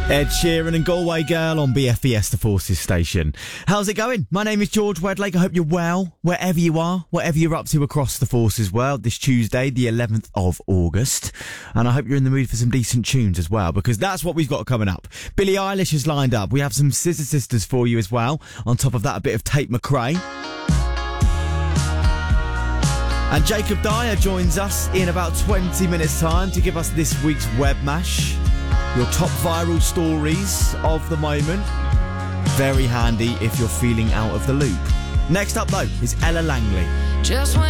Ed Sheeran and Galway Girl on BFBS, the Forces station. How's it going? My name is George Wedlake. I hope you're well, wherever you are, whatever you're up to across the Forces world this Tuesday, the 11th of August. And I hope you're in the mood for some decent tunes as well, because that's what we've got coming up. Billie Eilish is lined up. We have some Scissor Sisters for you as well. On top of that, a bit of Tate McRae. And Jacob Dyer joins us in about 20 minutes' time to give us this week's Web Mash. Your top viral stories of the moment. Very handy if you're feeling out of the loop. Next up, though, is Ella Langley.